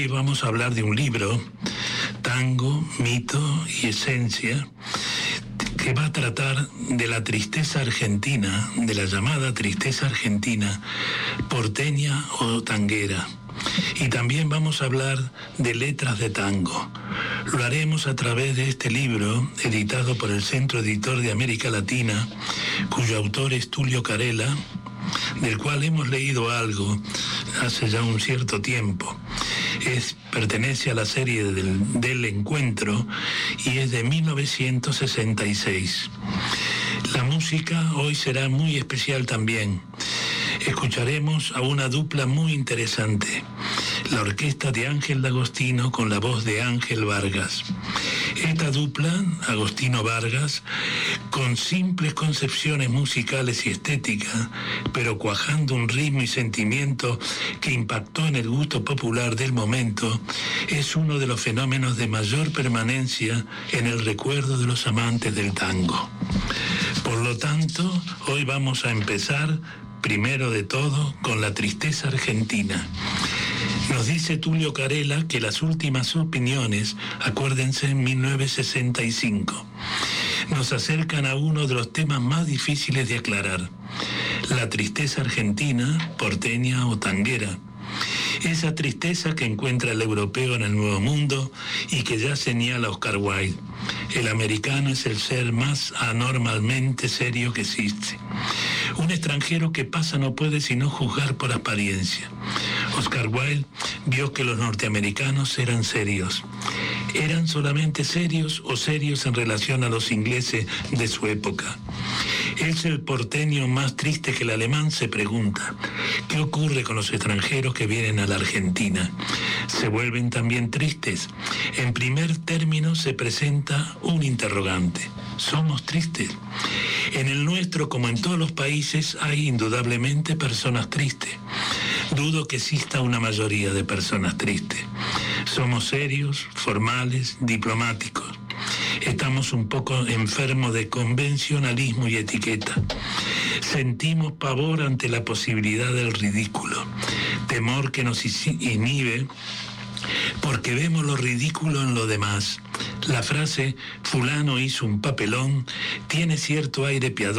Hoy vamos a hablar de un libro, Tango, Mito y Esencia, que va a tratar de la tristeza argentina, de la llamada tristeza argentina, porteña o tanguera. Y también vamos a hablar de letras de tango. Lo haremos a través de este libro, editado por el Centro Editor de América Latina, cuyo autor es Tulio Carella, del cual hemos leído algo hace ya un cierto tiempo. Pertenece a la serie del Encuentro y es de 1966. La música hoy será muy especial también. Escucharemos a una dupla muy interesante, la orquesta de Ángel D'Agostino con la voz de Ángel Vargas. Esta dupla, Agostino Vargas, con simples concepciones musicales y estéticas, pero cuajando un ritmo y sentimiento que impactó en el gusto popular del momento, es uno de los fenómenos de mayor permanencia en el recuerdo de los amantes del tango. Por lo tanto, hoy vamos a empezar, primero de todo, con la tristeza argentina. Nos dice Tulio Carella que las últimas opiniones, acuérdense, en 1965, nos acercan a uno de los temas más difíciles de aclarar: la tristeza argentina, porteña o tanguera. Esa tristeza que encuentra el europeo en el Nuevo Mundo y que ya señala Oscar Wilde. El americano es el ser más anormalmente serio que existe. Un extranjero que pasa no puede sino juzgar por apariencia. Oscar Wilde vio que los norteamericanos eran serios. ¿Eran solamente serios o serios en relación a los ingleses de su época? ¿Es el porteño más triste que el alemán? Se pregunta. ¿Qué ocurre con los extranjeros que vienen a la Argentina? ¿Se vuelven también tristes? En primer término se presenta un interrogante. ¿Somos tristes? En el nuestro, como en todos los países, hay indudablemente personas tristes. Dudo que exista una mayoría de personas tristes. Somos serios, formales, diplomáticos. Estamos un poco enfermos de convencionalismo y etiqueta. Sentimos pavor ante la posibilidad del ridículo, temor que nos inhibe porque vemos lo ridículo en lo demás. La frase "fulano hizo un papelón" tiene cierto aire piadoso